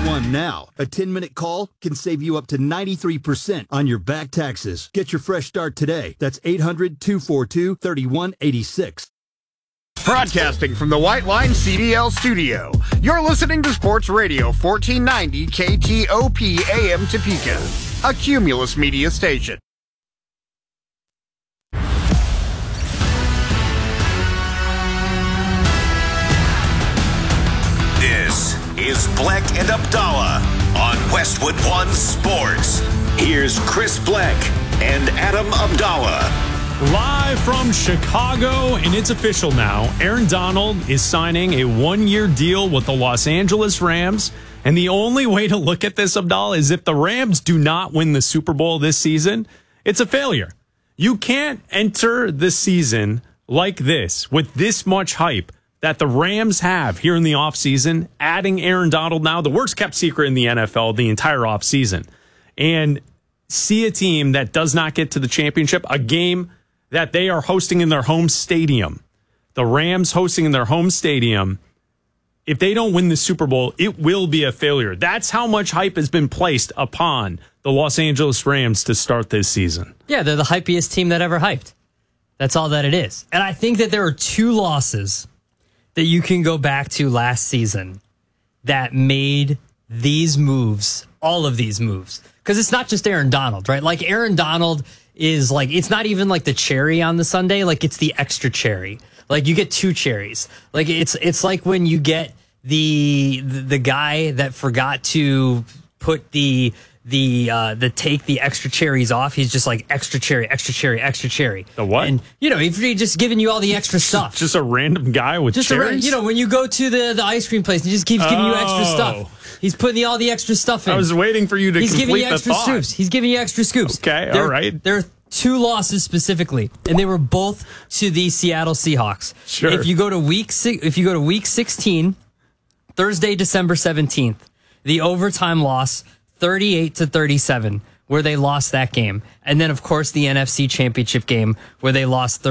One now. A 10-minute call can save you up to 93% on your back taxes. Get your fresh start today. That's 800-242-3186. Broadcasting from the White Line CDL studio, you're listening to Sports Radio 1490 KTOP AM Topeka, a Cumulus media station. This is Bleck and Abdallah on Westwood One Sports. Here's Chris Bleck and Adam Abdallah. Live from Chicago, and it's official now. Aaron Donald is signing a one-year deal with the Los Angeles Rams. And the only way to look at this, Abdallah, is if the Rams do not win the Super Bowl this season, it's a failure. You can't enter the season like this with this much hype that the Rams have here in the offseason, adding Aaron Donald now, the worst-kept secret in the NFL the entire offseason, and see a team that does not get to the championship, a game that they are hosting in their home stadium. The Rams hosting in their home stadium. If they don't win the Super Bowl, it will be a failure. That's how much hype has been placed upon the Los Angeles Rams to start this season. Yeah, they're the hypiest team that ever hyped. That's all that it is. And I think that there are two losses that you can go back to last season that made these moves, all of these moves. Because it's not just Aaron Donald, right? Like Aaron Donald is like, it's not even like the cherry on the sundae, like it's the extra cherry. Like you get two cherries. Like it's like when you get the guy that forgot to put the extra cherries off. He's just like extra cherry, extra cherry, extra cherry. The what? And if he's just giving you all the extra stuff. Just a random guy with just cherries? When you go to the ice cream place and he just keeps giving you extra stuff. He's putting all the extra stuff in. I was waiting for you to complete the thought. He's giving you extra scoops. He's giving you extra scoops. Okay, all right. There are two losses specifically, and they were both to the Seattle Seahawks. Sure. If you go to week 16, Thursday, December 17th, the overtime loss, 38-37, where they lost that game. And then, of course, the NFC Championship game where they lost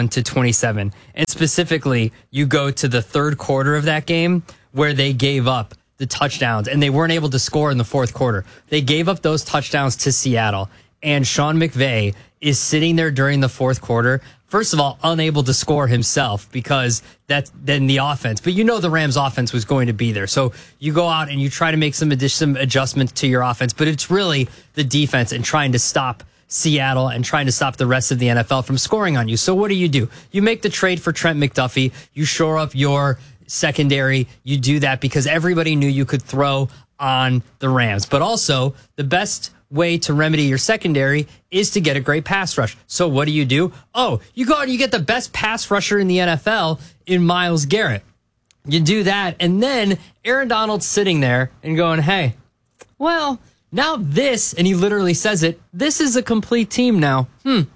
31-27. And specifically, you go to the third quarter of that game where they gave up the touchdowns and they weren't able to score in the fourth quarter. They gave up those touchdowns to Seattle. And Sean McVay is sitting there during the fourth quarter, first of all, unable to score himself because that's then the offense. But the Rams offense was going to be there. So you go out and you try to make some adjustments to your offense, but it's really the defense and trying to stop Seattle and trying to stop the rest of the NFL from scoring on you. So what do? You make the trade for Trent McDuffie. You shore up your secondary. You do that because everybody knew you could throw on the Rams. But also, the best way to remedy your secondary is to get a great pass rush. So what do? Oh, you go out and you get the best pass rusher in the NFL in Myles Garrett. You do that, and then Aaron Donald's sitting there and going, hey, well, now this, and he literally says it, this is a complete team now.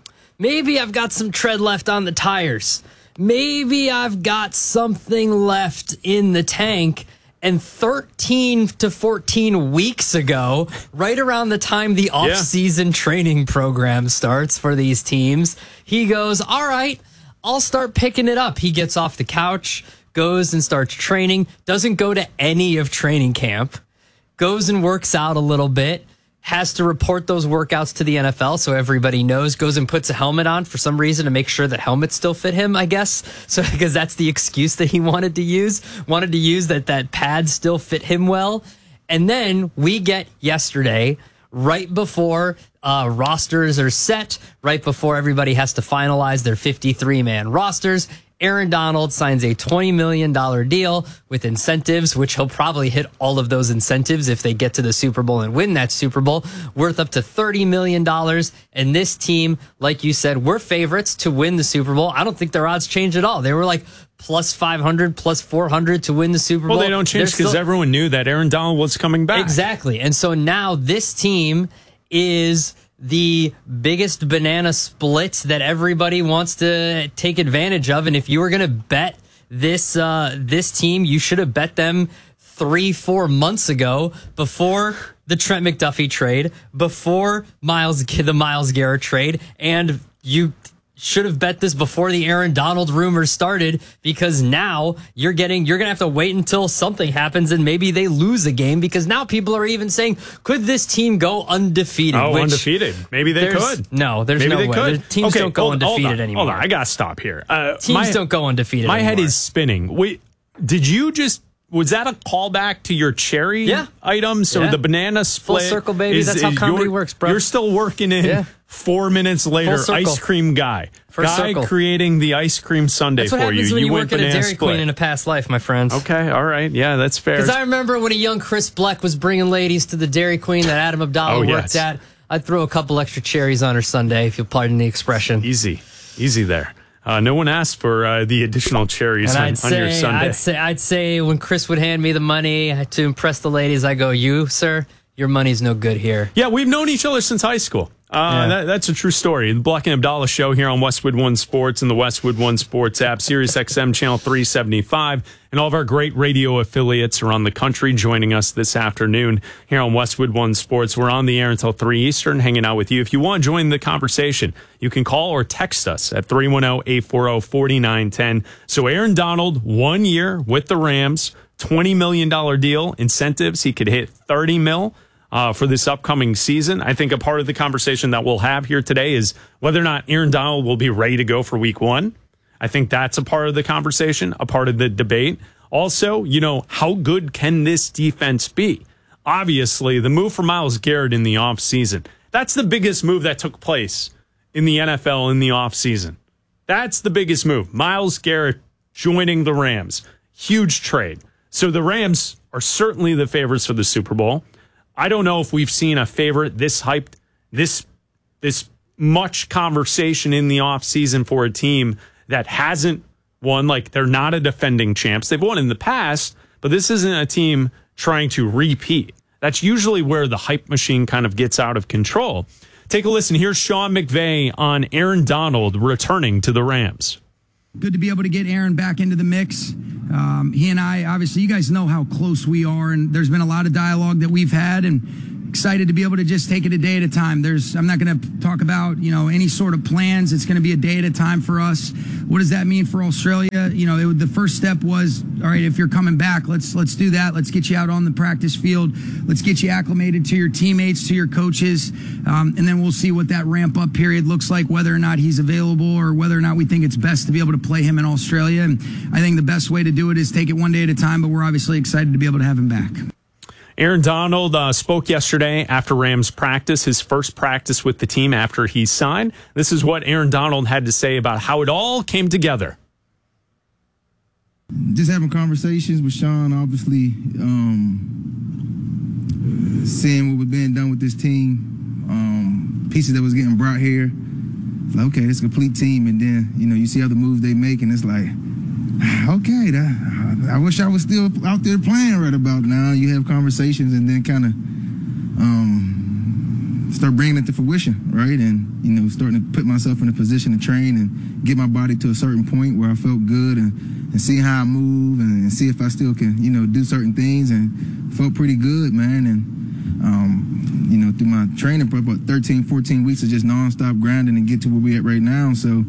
Maybe I've got some tread left on the tires. Maybe I've got something left in the tank. And 13 to 14 weeks ago, right around the time the off-season training program starts for these teams, he goes, all right, I'll start picking it up. He gets off the couch, goes and starts training, doesn't go to any of training camp, goes and works out a little bit, has to report those workouts to the NFL so everybody knows, goes and puts a helmet on for some reason to make sure that helmets still fit him, I guess. So because that's the excuse that he wanted to use that pads still fit him well. And then we get yesterday, right before rosters are set, right before everybody has to finalize their 53-man rosters, Aaron Donald signs a $20 million deal with incentives, which he'll probably hit all of those incentives if they get to the Super Bowl and win that Super Bowl, worth up to $30 million. And this team, like you said, we're favorites to win the Super Bowl. I don't think their odds change at all. They were like plus 500, plus 400 to win the Super Bowl. Well, they don't change because everyone knew that Aaron Donald was coming back. Exactly. And so now this team is the biggest banana split that everybody wants to take advantage of. And if you were going to bet this team, you should have bet them 3-4 months ago, before the Trent McDuffie trade, before the Myles Garrett trade, and should have bet this before the Aaron Donald rumors started, because now you're going to have to wait until something happens and maybe they lose a game, because now people are even saying, could this team go undefeated? Oh, undefeated. Maybe they could. No, there's Maybe no they way. could. Teams don't go undefeated anymore. Hold on, I got to stop here. Teams don't go undefeated My anymore. head is spinning. Wait, was that a callback to your cherry item? So the banana split. Full circle, baby. That's how comedy works, bro. You're still working in 4 minutes later. Ice cream guy. Circle. Creating the ice cream sundae That's what for you. happens when you went work at a banana Dairy split. Queen in a past life, my friends. Okay, all right. Yeah, that's fair. Because I remember when a young Chris Bleck was bringing ladies to the Dairy Queen that Adam Abdallah worked at, I'd throw a couple extra cherries on her sundae, if you'll pardon the expression. Easy there. No one asked for the additional cherries on your sundae. I'd say when Chris would hand me the money to impress the ladies, I go, "You, sir, your money's no good here." Yeah, we've known each other since high school. That's a true story. The Bleck and Abdallah show here on Westwood One Sports and the Westwood One Sports app, Sirius XM channel 375, and all of our great radio affiliates around the country joining us this afternoon here on Westwood One Sports. We're on the air until 3 Eastern, hanging out with you. If you want to join the conversation, you can call or text us at 310-840-4910. So Aaron Donald, 1 year with the Rams, $20 million deal, incentives. He could hit $30 million. For this upcoming season. I think a part of the conversation that we'll have here today is whether or not Aaron Donald will be ready to go for week 1. I think that's a part of the conversation, a part of the debate. Also, how good can this defense be? Obviously, the move for Myles Garrett in the offseason, that's the biggest move that took place in the NFL in the offseason. That's the biggest move. Myles Garrett joining the Rams. Huge trade. So the Rams are certainly the favorites for the Super Bowl. I don't know if we've seen a favorite this hyped, this much conversation in the offseason for a team that hasn't won. Like, they're not a defending champs. They've won in the past, but this isn't a team trying to repeat. That's usually where the hype machine kind of gets out of control. Take a listen. Here's Sean McVay on Aaron Donald returning to the Rams. Good to be able to get Aaron back into the mix. He and I, obviously, you guys know how close we are, and there's been a lot of dialogue that we've had, and excited to be able to just take it a day at a time. I'm not going to talk about, any sort of plans. It's going to be a day at a time for us. What does that mean for Australia? The first step was, all right, if you're coming back, let's do that. Let's get you out on the practice field. Let's get you acclimated to your teammates, to your coaches. And then we'll see what that ramp up period looks like, whether or not he's available or whether or not we think it's best to be able to play him in Australia. And I think the best way to do it is take it one day at a time, but we're obviously excited to be able to have him back. Aaron Donald spoke yesterday after Rams practice, his first practice with the team after he signed. This is what Aaron Donald had to say about how it all came together. Just having conversations with Sean, obviously, seeing what was being done with this team, pieces that was getting brought here. It's like, okay, it's a complete team. And then, you see other moves they make, and it's like, okay, I wish I was still out there playing right about now. You have conversations and then kind of start bringing it to fruition, right? And, starting to put myself in a position to train and get my body to a certain point where I felt good and see how I move and see if I still can, do certain things, and felt pretty good, man. And, through my training for about 13, 14 weeks of just nonstop grinding and get to where we're at right now. So,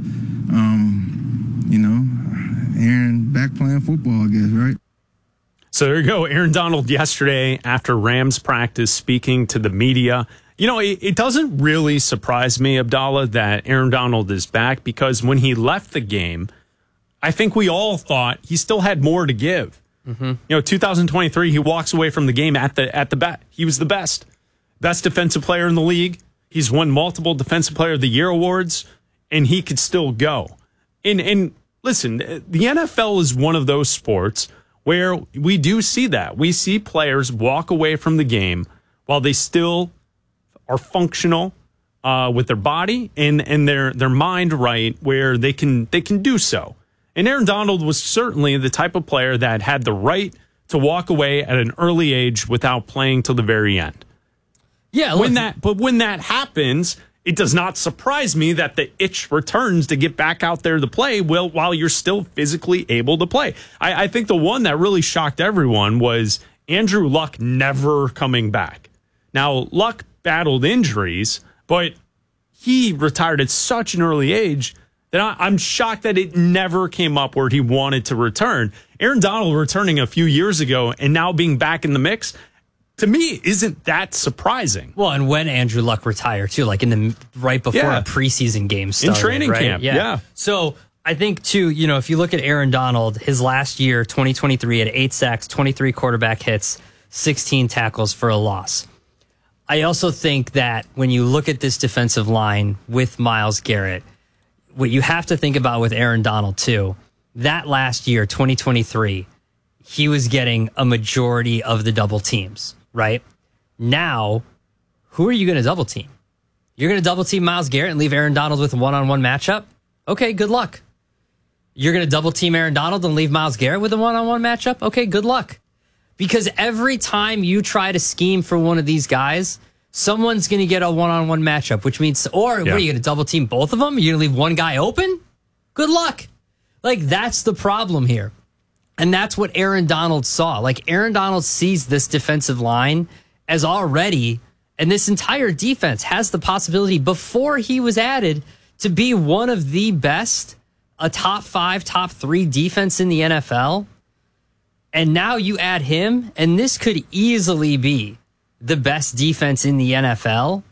Aaron back playing football, I guess, right? So there you go. Aaron Donald yesterday after Rams practice speaking to the media. It doesn't really surprise me, Abdallah, that Aaron Donald is back, because when he left the game, I think we all thought he still had more to give. 2023, he walks away from the game at the bat. He was the best defensive player in the league. He's won multiple Defensive Player of the Year awards, and he could still go. And listen, the NFL is one of those sports where we do see that. We see players walk away from the game while they still are functional with their body and their mind right, where they can do so. And Aaron Donald was certainly the type of player that had the right to walk away at an early age without playing till the very end. Yeah, when that happens, it does not surprise me that the itch returns to get back out there to play while you're still physically able to play. I think the one that really shocked everyone was Andrew Luck never coming back. Now, Luck battled injuries, but he retired at such an early age. then I'm shocked that it never came up where he wanted to return. Aaron Donald returning a few years ago and now being back in the mix, to me, isn't that surprising. Well, and when Andrew Luck retired, too, like right before a preseason game started. In training camp, yeah. So I think, too, if you look at Aaron Donald, his last year, 2023, had 8 sacks, 23 quarterback hits, 16 tackles for a loss. I also think that when you look at this defensive line with Myles Garrett, what you have to think about with Aaron Donald, too, that last year, 2023, he was getting a majority of the double teams, right? Now, who are you going to double team? You're going to double team Myles Garrett and leave Aaron Donald with a one-on-one matchup? Okay, good luck. You're going to double team Aaron Donald and leave Myles Garrett with a one-on-one matchup? Okay, good luck. Because every time you try to scheme for one of these guys, someone's going to get a one-on-one matchup, which means, what are you going to double team both of them? You're going to leave one guy open? Good luck. Like, that's the problem here. And that's what Aaron Donald saw. Like, Aaron Donald sees this defensive line as already, and this entire defense has the possibility before he was added to be one of the best, a top 5, top 3 defense in the NFL. And now you add him, and this could easily be the best defense in the NFL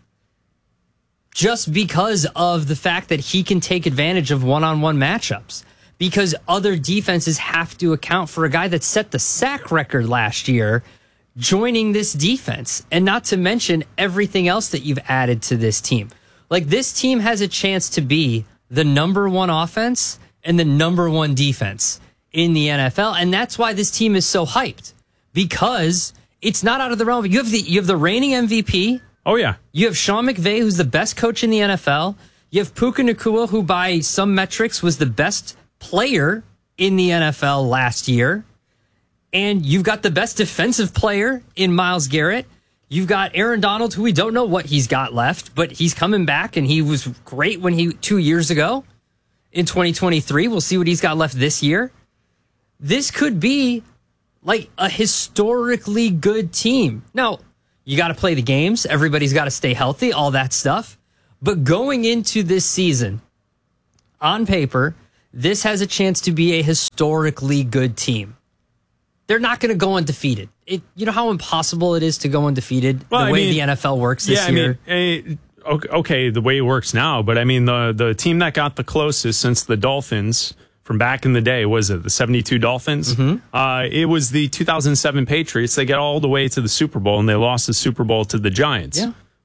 just because of the fact that he can take advantage of one-on-one matchups. Because other defenses have to account for a guy that set the sack record last year joining this defense. And not to mention everything else that you've added to this team. Like, this team has a chance to be the number 1 offense and the number 1 defense in the NFL. And that's why this team is so hyped. Because it's not out of the realm. You have the reigning MVP. Oh, yeah. You have Sean McVay, who's the best coach in the NFL. You have Puka Nacua, who by some metrics was the best player in the NFL last year. And you've got the best defensive player in Myles Garrett. You've got Aaron Donald, who we don't know what he's got left, but he's coming back, and he was great 2 years ago in 2023. We'll see what he's got left this year. This could be like a historically good team. Now, you got to play the games. Everybody's got to stay healthy, all that stuff. But going into this season, on paper, this has a chance to be a historically good team. They're not going to go undefeated. You know how impossible it is to go undefeated the way the NFL works this year? Okay, the way it works now, but I mean, the team that got the closest since the Dolphins from back in the day, was it the 72 Dolphins? Mm-hmm. It was the 2007 Patriots. They got all the way to the Super Bowl, and they lost the Super Bowl to the Giants,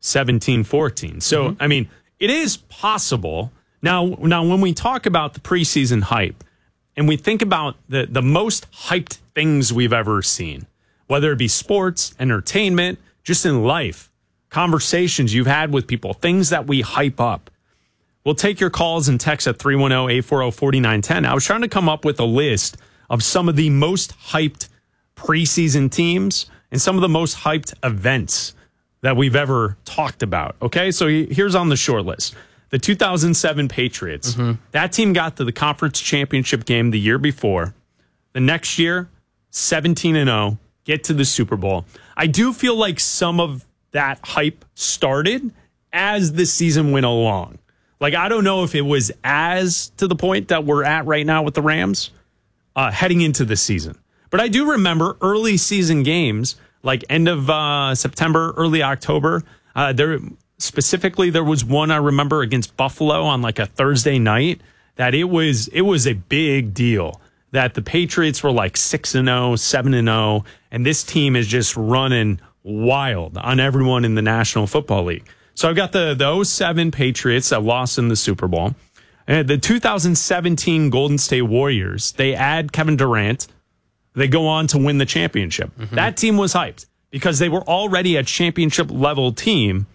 17-14. So, I mean, it is possible. Now, when we talk about the preseason hype, and we think about the most hyped things we've ever seen, whether it be sports, entertainment, just in life, conversations you've had with people, things that we hype up. We'll take your calls and texts at 310-840-4910. I was trying to come up with a list of some of the most hyped preseason teams and some of the most hyped events that we've ever talked about. Okay, so here's on the short list. The 2007 Patriots, that team got to the conference championship game the year before. The next year, 17-0, get to the Super Bowl. I do feel like some of that hype started as the season went along. Like, I don't know if it was as to the point that we're at right now with the Rams heading into the season. But I do remember early season games, like end of September, early October. Specifically, there was one I remember against Buffalo on like a Thursday night that it was a big deal that the Patriots were like 6-0, 7-0, and this team is just running wild on everyone in the National Football League. So I've got the 07 Patriots that lost in the Super Bowl. And the 2017 Golden State Warriors, they add Kevin Durant. They go on to win the championship. That team was hyped because they were already a championship level team,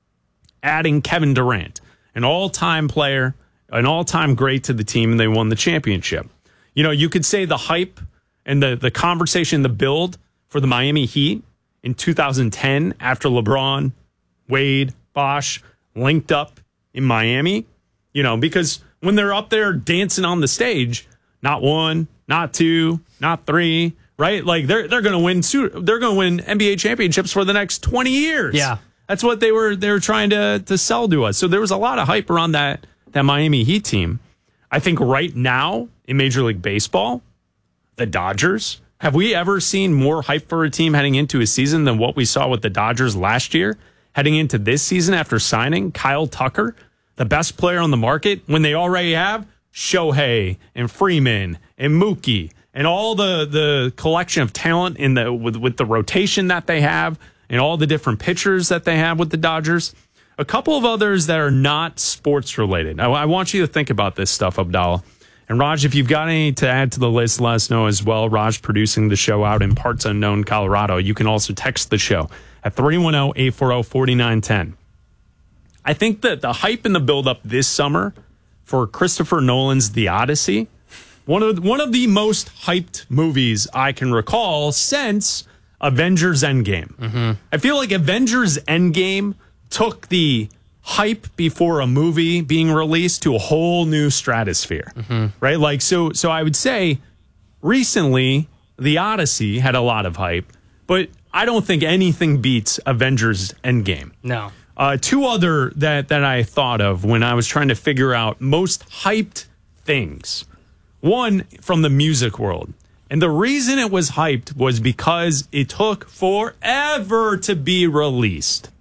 adding Kevin Durant, an all-time player, an all-time great to the team, and they won the championship. You know, you could say the hype and the conversation, the build for the Miami Heat in 2010 after LeBron, Wade, Bosh linked up in Miami, you know, because when they're up there dancing on the stage, not 1, not 2, not 3, right? Like they're going to win NBA championships for the next 20 years. Yeah. That's what they were trying to sell to us. So there was a lot of hype around that Miami Heat team. I think right now in Major League Baseball, the Dodgers, have we ever seen more hype for a team heading into a season than what we saw with the Dodgers last year? Heading into this season after signing Kyle Tucker, the best player on the market, when they already have Shohei and Freeman and Mookie and all the collection of talent in with the rotation that they have and all the different pitchers that they have with the Dodgers. A couple of others that are not sports related. I want you to think about this stuff, Abdallah. And Raj, if you've got any to add to the list, let us know as well. Raj producing the show out in parts unknown, Colorado. You can also text the show at 310-840-4910. I think that the hype and the buildup this summer for Christopher Nolan's The Odyssey, one of the most hyped movies I can recall since Avengers Endgame. Mm-hmm. I feel like Avengers Endgame took the hype before a movie being released to a whole new stratosphere, right? Like, so I would say recently The Odyssey had a lot of hype, but I don't think anything beats Avengers Endgame. No. Two other that I thought of when I was trying to figure out most hyped things. One from the music world. And the reason it was hyped was because it took forever to be released.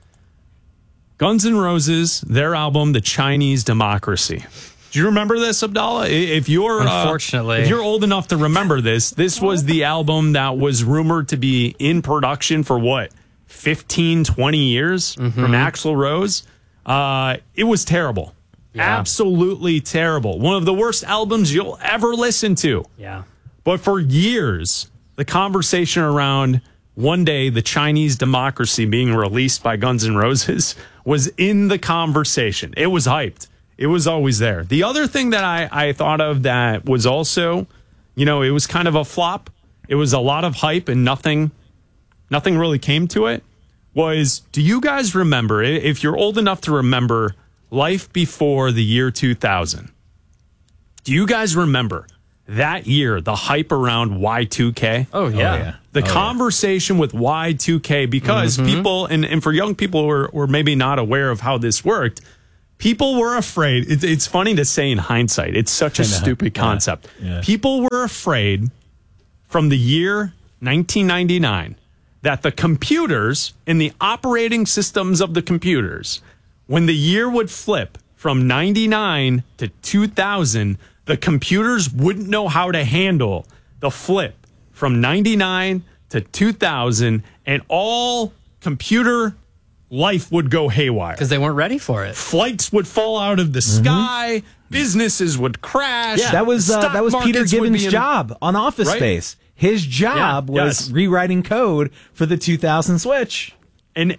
Guns N' Roses, their album, The Chinese Democracy. Do you remember this, Abdallah? If you're Unfortunately, if you're old enough to remember this was the album that was rumored to be in production for what, 15, 20 years from Axl Rose. It was terrible. Yeah. Absolutely terrible. One of the worst albums you'll ever listen to. Yeah. But for years, the conversation around one day the Chinese Democracy being released by Guns N' Roses was in the conversation. It was hyped. It was always there. The other thing that I thought of that was also, it was kind of a flop. It was a lot of hype and nothing really came to it. Was, do you guys remember, if you're old enough to remember life before the year 2000, do you guys remember that year, the hype around Y2K? Oh, yeah. The conversation with Y2K, because people, and for young people who were maybe not aware of how this worked, people were afraid. It's funny to say in hindsight. It's such a stupid concept. Yeah. People were afraid from the year 1999 that the computers and the operating systems of the computers, when the year would flip from 99 to 2000, the computers wouldn't know how to handle the flip from 99 to 2000, and all computer life would go haywire. Because they weren't ready for it. Flights would fall out of the sky. Businesses would crash. Yeah. That was Peter Gibbons' job on Office Space. His job was rewriting code for the 2000 Switch. And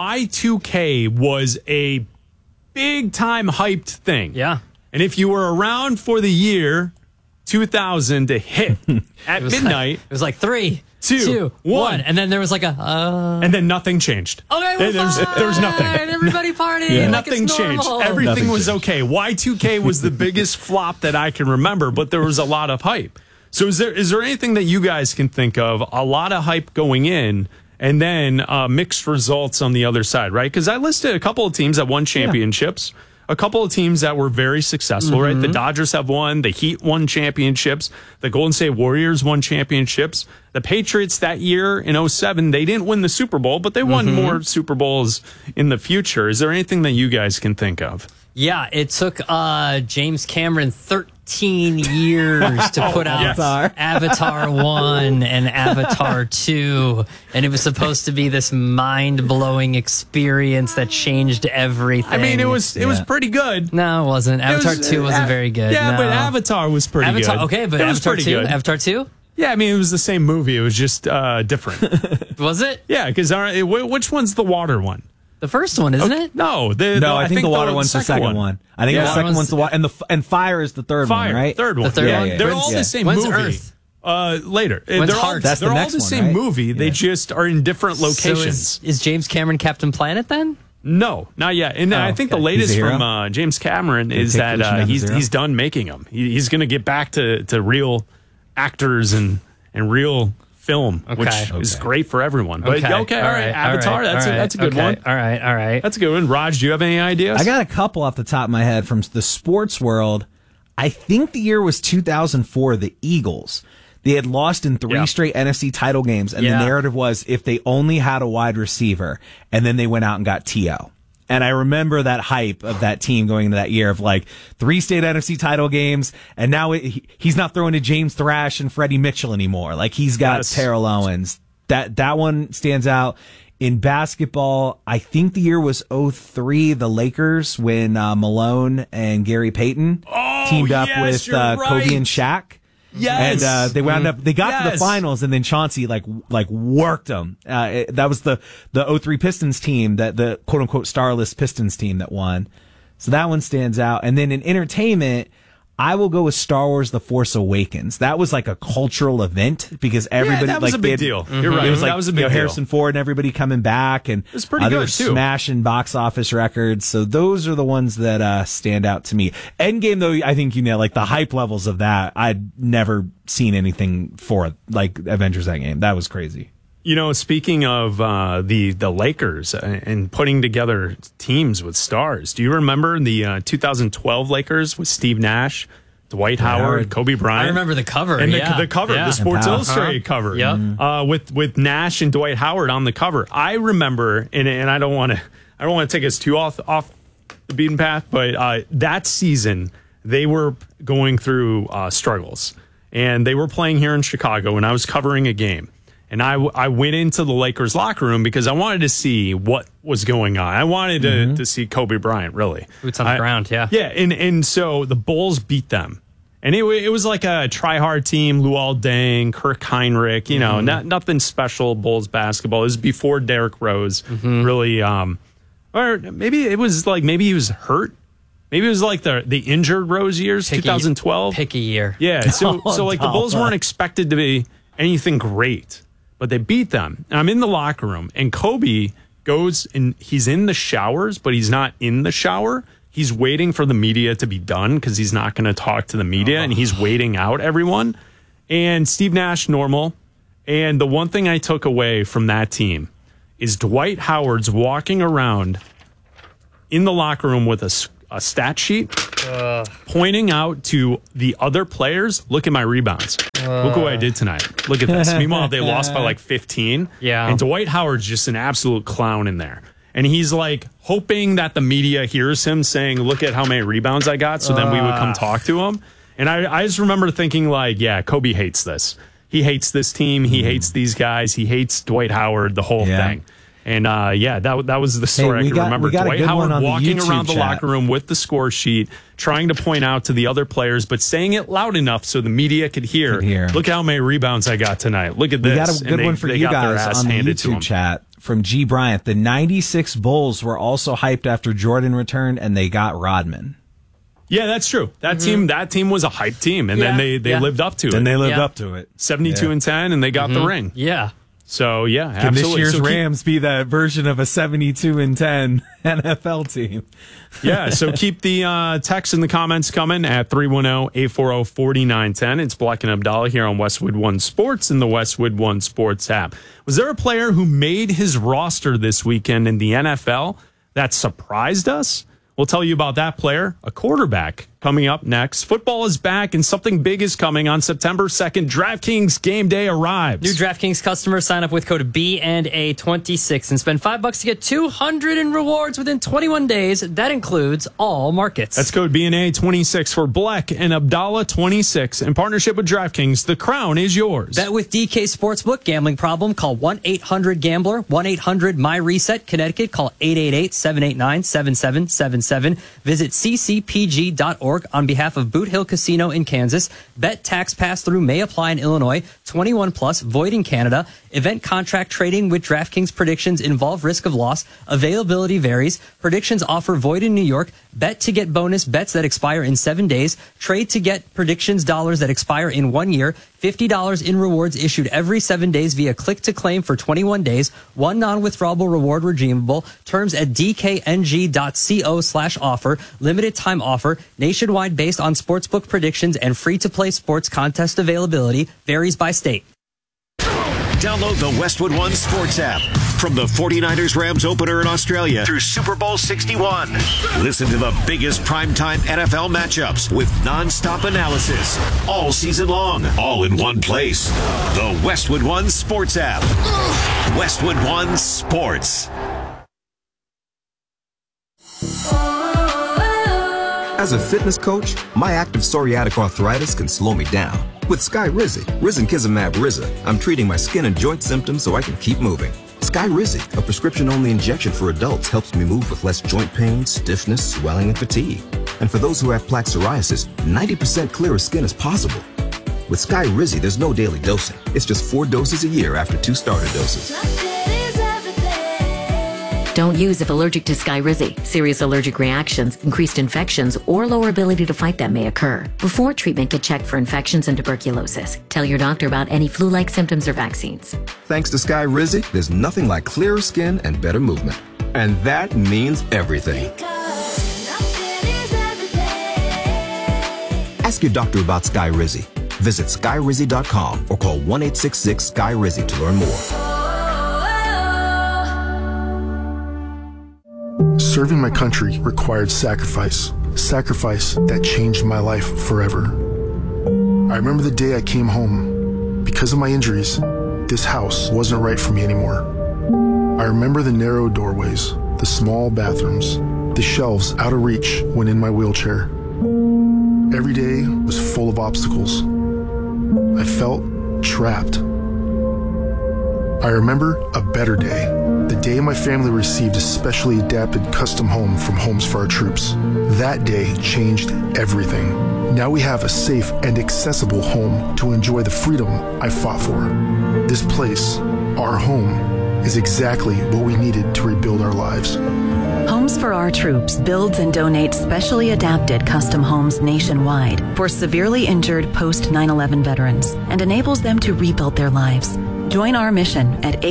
Y2K was a big-time hyped thing. Yeah. And if you were around for the year 2000 to hit at midnight... It was like 3, 2, 1. And then there was like a... And then nothing changed. Okay, there was nothing. Everybody partying. Yeah. Like Nothing changed. Everything was okay. Y2K was the biggest flop that I can remember, but there was a lot of hype. So is there anything that you guys can think of, a lot of hype going in, and then mixed results on the other side, right? Because I listed a couple of teams that won championships. Yeah. A couple of teams that were very successful, right? The Dodgers have won. The Heat won championships. The Golden State Warriors won championships. The Patriots that year in 2007, they didn't win the Super Bowl, but they won more Super Bowls in the future. Is there anything that you guys can think of? Yeah, it took James Cameron 13 years to put out Avatar 1 and Avatar 2. And it was supposed to be this mind-blowing experience that changed everything. I mean, it was pretty good. No, it wasn't. Avatar 2 wasn't very good. Yeah, no. But Avatar was pretty good. Okay, but Avatar 2? Good. Avatar 2? Yeah, I mean, it was the same movie. It was just different. Was it? Yeah, because which one's the water one? The first one, isn't it? No, I think the water one's the second one. I think the second one's the water, and fire is the third one, right? Third one. The third one. They're all the same movie. Earth? Later. When's Heart? That's they're the all next the one, same right? movie. They just are in different locations. So is James Cameron Captain Planet then? No, not yet. And I think the latest from James Cameron is that he's done making them. He's going to get back to real actors and real film, which is great for everyone. But all right, Avatar, that's a good one. All right. That's a good one. Raj, do you have any ideas? I got a couple off the top of my head from the sports world. I think the year was 2004, the Eagles. They had lost in 3 straight NFC title games, and the narrative was if they only had a wide receiver, and then they went out and got T.O. And I remember that hype of that team going into that year of like 3 state NFC title games, and now he's not throwing to James Thrash and Freddie Mitchell anymore. Like he's got Terrell Owens. That one stands out. In basketball, I think the year was 2003, the Lakers, when Malone and Gary Payton teamed up with Kobe and Shaq. Yes. And they wound up, they got to the finals, and then Chauncey like worked them. That was the 2003 Pistons team, that the quote unquote starless Pistons team that won. So that one stands out. And then in entertainment, I will go with Star Wars: The Force Awakens. That was like a cultural event because everybody that was a big deal. You're right. It was like that was a big deal. Harrison Ford and everybody coming back, and it was pretty good too. Smashing box office records. So those are the ones that stand out to me. Endgame, though, I think like the hype levels of that, I'd never seen anything for like Avengers Endgame. That was crazy. Speaking of the Lakers and putting together teams with stars, do you remember the 2012 Lakers with Steve Nash, Dwight Howard, Kobe Bryant? I remember the cover. And the cover, the Sports Illustrated cover. Yep. With Nash and Dwight Howard on the cover. I remember, and I don't want to take us too off the beaten path, but that season they were going through struggles, and they were playing here in Chicago, and I was covering a game. And I went into the Lakers locker room because I wanted to see what was going on. I wanted to see Kobe Bryant, really. Boots on the ground, yeah. Yeah, and so the Bulls beat them. And it was like a try-hard team, Luol Deng, Kirk Heinrich, nothing special Bulls basketball. It was before Derrick Rose really, or maybe it was like, maybe he was hurt. Maybe it was like the injured Rose years, 2012. Pick a year. Yeah, so like the Bulls weren't expected to be anything great. But they beat them. And I'm in the locker room, and Kobe goes and he's in the showers, but he's not in the shower. He's waiting for the media to be done because he's not going to talk to the media, and he's waiting out everyone. And Steve Nash, normal. And the one thing I took away from that team is Dwight Howard's walking around in the locker room with a stat sheet, pointing out to the other players, look at my rebounds. Look what I did tonight. Look at this. Meanwhile, they lost by like 15. Yeah. And Dwight Howard's just an absolute clown in there. And he's like hoping that the media hears him saying, look at how many rebounds I got. So then we would come talk to him. And I just remember thinking like, yeah, Kobe hates this. He hates this team. He hates these guys. He hates Dwight Howard, the whole thing. And that was the story I could remember. Dwight Howard walking around the locker room with the score sheet, trying to point out to the other players, but saying it loud enough so the media could hear. Look how many rebounds I got tonight. Look at this. We got a good one for you guys on the YouTube chat from G. Bryant. The 96 Bulls were also hyped after Jordan returned, and they got Rodman. Yeah, that's true. That team was a hype team, and then they lived up to it. And they lived up to it. 72-10, and they got the ring. Yeah. So, yeah, Can absolutely. this year's Rams be that version of a 72-10 NFL team? Yeah, so keep the text in the comments coming at 310-840-4910. It's Black and Abdallah here on Westwood One Sports and the Westwood One Sports app. Was there a player who made his roster this weekend in the NFL that surprised us? We'll tell you about that player, a quarterback, coming up next. Football is back, and something big is coming on September 2nd. DraftKings Game Day arrives. New DraftKings customers sign up with code B&A26 and spend $5 to get $200 in rewards within 21 days. That includes all markets. That's code B&A26 for Black and Abdallah 26. In partnership with DraftKings, the crown is yours. Bet with DK Sportsbook. Gambling problem? Call 1-800-GAMBLER. 1-800-MY-RESET. Connecticut. Call 888-789-7777. Visit ccpg.org on behalf of Boot Hill Casino in Kansas. Bet tax pass-through may apply in Illinois. 21 plus, void in Canada. Event contract trading with DraftKings predictions involve risk of loss. Availability varies. Predictions offer void in New York. Bet to get bonus bets that expire in 7 days. Trade to get predictions dollars that expire in 1 year. $50 in rewards issued every 7 days via click to claim for 21 days. One non-withdrawable reward redeemable. Terms at dkng.co/offer. Limited time offer. Nationwide based on sportsbook predictions and free-to-play sports contest availability. Varies by state. Download the Westwood One Sports app. From the 49ers Rams opener in Australia through Super Bowl 61. Listen to the biggest primetime NFL matchups with nonstop analysis all season long, all in one place. The Westwood One Sports app. Westwood One Sports. As a fitness coach, my active psoriatic arthritis can slow me down. With Skyrizi, risankizumab Riza, I'm treating my skin and joint symptoms so I can keep moving. Skyrizi, a prescription-only injection for adults, helps me move with less joint pain, stiffness, swelling, and fatigue. And for those who have plaque psoriasis, 90% clearer skin is possible. With Skyrizi, there's no daily dosing. It's just 4 doses a year after 2 starter doses. Don't use if allergic to Skyrizi. Serious allergic reactions, increased infections, or lower ability to fight them may occur. Before treatment, get checked for infections and tuberculosis. Tell your doctor about any flu-like symptoms or vaccines. Thanks to Skyrizi, there's nothing like clearer skin and better movement. And that means everything. Ask your doctor about Skyrizi. Visit Skyrizi.com or call 1-866-SKY-RIZI to learn more. Serving my country required sacrifice. Sacrifice that changed my life forever. I remember the day I came home. Because of my injuries, this house wasn't right for me anymore. I remember the narrow doorways, the small bathrooms, the shelves out of reach when in my wheelchair. Every day was full of obstacles. I felt trapped. I remember a better day. The day my family received a specially adapted custom home from Homes for Our Troops. That day changed everything. Now we have a safe and accessible home to enjoy the freedom I fought for. This place, our home, is exactly what we needed to rebuild our lives. Homes for Our Troops builds and donates specially adapted custom homes nationwide for severely injured post-9/11 veterans and enables them to rebuild their lives. Join our mission at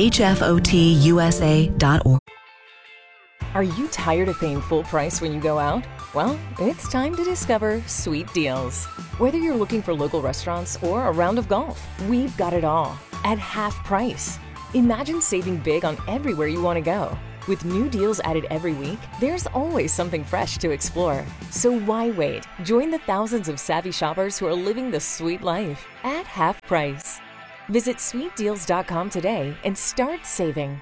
hfotusa.org. Are you tired of paying full price when you go out? Well, it's time to discover Sweet Deals. Whether you're looking for local restaurants or a round of golf, we've got it all at half price. Imagine saving big on everywhere you want to go. With new deals added every week, there's always something fresh to explore. So why wait? Join the thousands of savvy shoppers who are living the sweet life at half price. Visit sweetdeals.com today and start saving.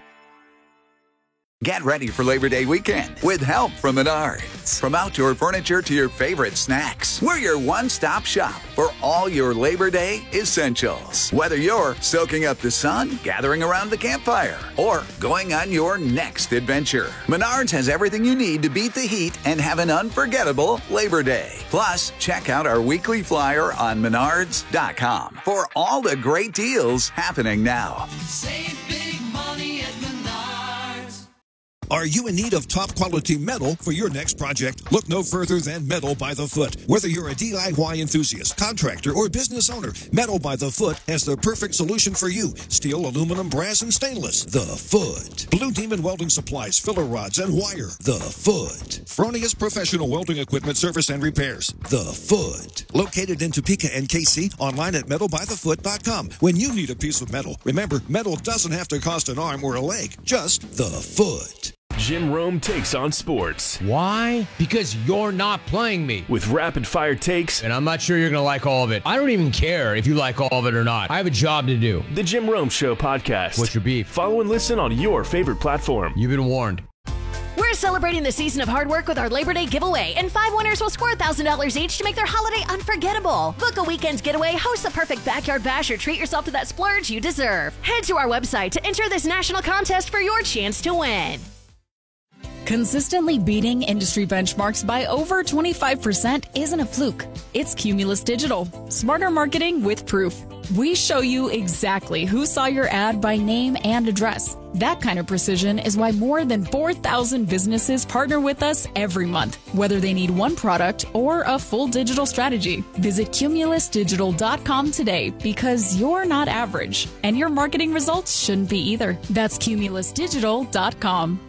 Get ready for Labor Day weekend with help from Menards. From outdoor furniture to your favorite snacks, we're your one-stop shop for all your Labor Day essentials. Whether you're soaking up the sun, gathering around the campfire, or going on your next adventure, Menards has everything you need to beat the heat and have an unforgettable Labor Day. Plus, check out our weekly flyer on Menards.com for all the great deals happening now. Save big money at Menards. Are you in need of top quality metal for your next project? Look no further than Metal by the Foot. Whether you're a DIY enthusiast, contractor, or business owner, Metal by the Foot has the perfect solution for you. Steel, aluminum, brass, and stainless. The Foot. Blue Demon Welding Supplies, filler rods, and wire. The Foot. Fronius Professional Welding Equipment Service and Repairs. The Foot. Located in Topeka and KC, online at metalbythefoot.com. When you need a piece of metal, remember, metal doesn't have to cost an arm or a leg, just the Foot. Jim Rome takes on sports. Why? Because you're not playing me. With rapid-fire takes. And I'm not sure you're going to like all of it. I don't even care if you like all of it or not. I have a job to do. The Jim Rome Show podcast. What's your beef? Follow and listen on your favorite platform. You've been warned. We're celebrating the season of hard work with our Labor Day giveaway, and 5 winners will score $1,000 each to make their holiday unforgettable. Book a weekend's getaway, host the perfect backyard bash, or treat yourself to that splurge you deserve. Head to our website to enter this national contest for your chance to win. Consistently beating industry benchmarks by over 25% isn't a fluke. It's Cumulus Digital. Smarter marketing with proof. We show you exactly who saw your ad by name and address. That kind of precision is why more than 4,000 businesses partner with us every month, whether they need one product or a full digital strategy. Visit cumulusdigital.com today because you're not average, and your marketing results shouldn't be either. That's cumulusdigital.com.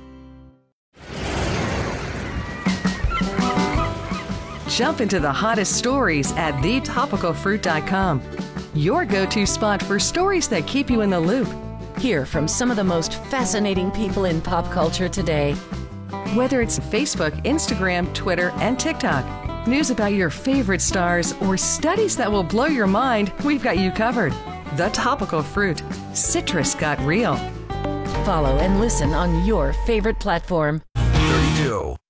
Jump into the hottest stories at thetopicalfruit.com. Your go-to spot for stories that keep you in the loop. Hear from some of the most fascinating people in pop culture today. Whether it's Facebook, Instagram, Twitter, and TikTok, news about your favorite stars, or studies that will blow your mind, we've got you covered. The Topical Fruit. Citrus got real. Follow and listen on your favorite platform. 32.